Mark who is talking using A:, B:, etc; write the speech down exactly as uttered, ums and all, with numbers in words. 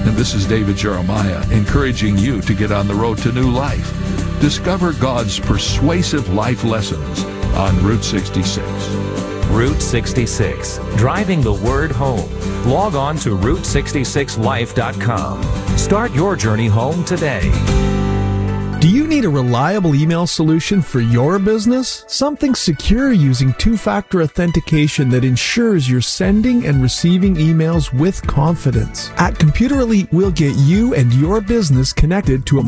A: And this is David Jeremiah, encouraging you to get on the road to new life. Discover God's persuasive life lessons on Route sixty-six.
B: Route sixty-six, driving the word home. Log on to route sixty-six life dot com. Start your journey home today.
C: Do you need a reliable email solution for your business? Something secure using two-factor authentication that ensures you're sending and receiving emails with confidence. At Computer Elite, we'll get you and your business connected to a